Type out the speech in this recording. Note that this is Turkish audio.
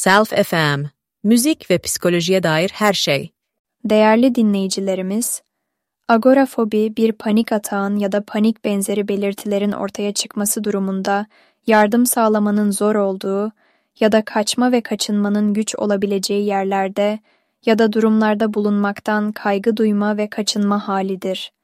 Self FM, müzik ve psikolojiye dair her şey. Değerli dinleyicilerimiz, agorafobi bir panik atağın ya da panik benzeri belirtilerin ortaya çıkması durumunda yardım sağlamanın zor olduğu ya da kaçma ve kaçınmanın güç olabileceği yerlerde ya da durumlarda bulunmaktan kaygı duyma ve kaçınma halidir.